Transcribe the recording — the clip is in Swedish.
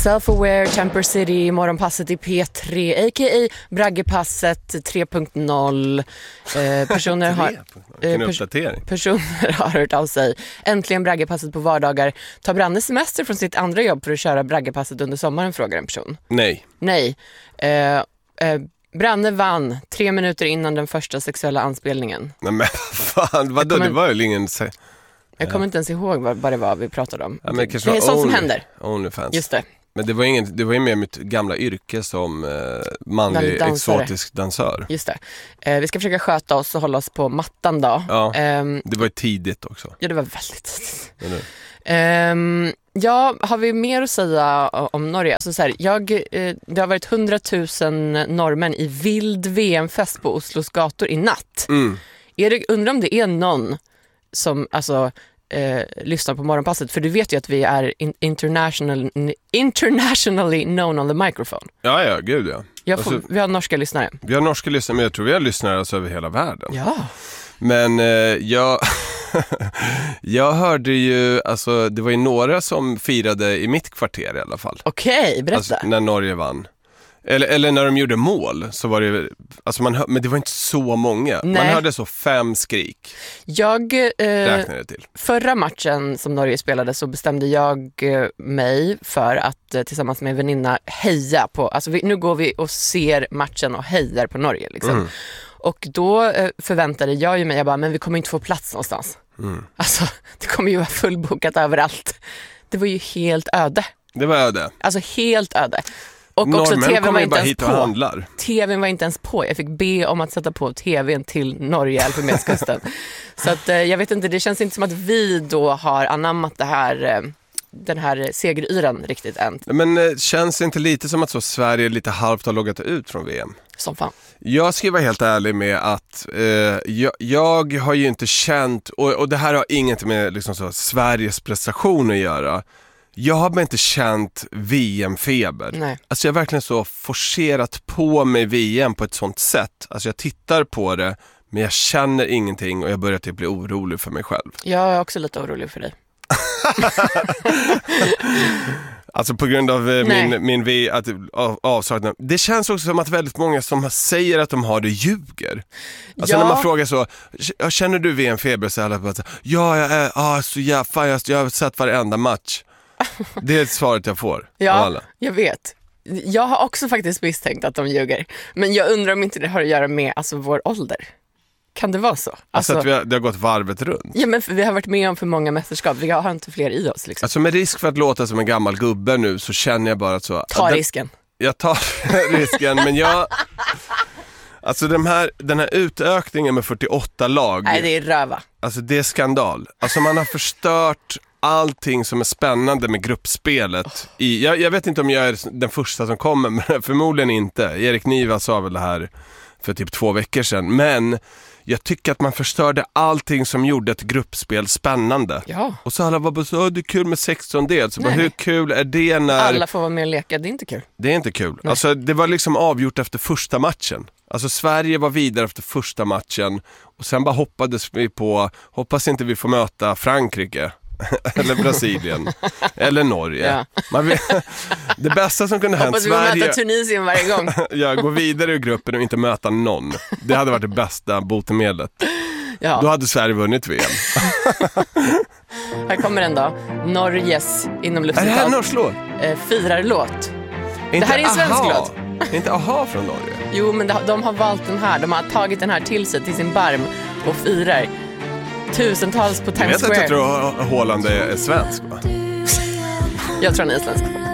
Self-aware, Temper City, morgonpasset i P3, a.k.a. Braggepasset 3.0. Personer har hört av sig. Äntligen Braggepasset på vardagar. Tar Branne semester från sitt andra jobb för att köra Braggepasset under sommaren, frågar en person. Nej. Branne vann 3 minuter innan den första sexuella anspelningen. Nej men fan, vadå? Det var ju ingen... Jag kommer inte ens ihåg vad det var vi pratade om. Ja, men det är sånt som händer. OnlyFans. Just det. Men det var ju mer mitt gamla yrke som manlig exotisk dansör. Just det. Vi ska försöka sköta oss och hålla oss på mattan då. Ja, det var ju tidigt också. Ja, det var väldigt tidigt. Ja, har vi mer att säga om Norge? Så här, det har varit 100 000 norrmän i vild VM-fest på Oslos gator i natt. Undrar om det är någon som lyssnar på morgonpasset, för du vet ju att vi är internationally known on the microphone. Ja, gud ja. Vi har norska lyssnare. Vi har norska lyssnare, men jag tror vi har lyssnare alltså över hela världen. Ja. Men jag hörde ju, alltså det var ju några som firade i mitt kvarter i alla fall. Okej, berätta. Alltså, när Norge vann. Eller när de gjorde mål så var det, alltså men det var inte så många. Nej. Man hörde så 5 skrik. Jag räknade till. Förra matchen som Norge spelade så bestämde jag mig för att tillsammans med en väninna heja på, alltså nu går vi och ser matchen och hejar på Norge liksom. Och då förväntade jag ju mig, jag bara, men vi kommer inte få plats någonstans. Alltså det kommer ju vara fullbokat överallt. Det var ju helt öde. Det var öde. Alltså helt öde. Och också tvn var inte ens på. TVn var inte ens på. Jag fick be om att sätta på tvn till Norge, Elfenbenskusten. Så att jag vet inte, det känns inte som att vi då har anammat den här segeryran riktigt än. Men känns inte lite som att så Sverige lite halvt har loggat ut från VM? Som fan. Jag ska vara helt ärlig med att jag har ju inte känt, och det här har inget med liksom så Sveriges prestation att göra. Jag har inte känt VM-feber. Nej. Alltså jag har verkligen så forcerat på mig VM på ett sånt sätt. Alltså jag tittar på det, men jag känner ingenting och jag börjar typ bli orolig för mig själv. Jag är också lite orolig för dig. Alltså på grund av min avsaknad. Det känns också som att väldigt många som säger att de har det ljuger. Alltså när man frågar så, känner du VM-feber? Så alla bara, jag har sett varenda match. Det är svaret jag får. Ja, jag vet. Jag har också faktiskt misstänkt att de ljuger. Men jag undrar om inte det har att göra med vår ålder. Kan det vara så? Alltså att det har gått varvet runt. Ja, men vi har varit med om för många mästerskap. Vi har inte fler i oss liksom. Alltså med risk för att låta som en gammal gubbe nu, så känner jag bara att så... Ta risken. Jag tar risken, men jag... Alltså den här utökningen med 48 lag... Nej, det är röva. Alltså det är skandal. Alltså man har förstört allting som är spännande med gruppspelet. Jag vet inte om jag är den första som kommer, men förmodligen inte. Erik Niva sa väl det här för typ 2 veckor sedan. Men jag tycker att man förstörde allting som gjorde ett gruppspel spännande. Ja. Och så alla var bara så, det är kul med 16-del. Så bara, hur kul är det när... Alla får vara med och leka, det är inte kul. Det är inte kul. Nej. Alltså det var liksom avgjort efter första matchen. Alltså Sverige var vidare efter första matchen. Och sen bara hoppades vi på, hoppas inte vi får möta Frankrike. Eller Brasilien. Eller Norge. Ja. Det bästa som kunde hända Sverige... Hoppas vi möta Tunisien varje gång. Ja, gå vidare ur gruppen och inte möta någon. Det hade varit det bästa botemedlet. Ja. Då hade Sverige vunnit VM. Här kommer den då. Norges inom luftcitat. Är det här norsk låt? Firarlåt. Det här är en svensk låt. Inte Aha från Norge? Jo, men de har valt den här. De har tagit den här till sig, till sin barm och firar. Tusentals på Times Square. Jag tror att Håland är svensk, va? Jag tror han är svensk.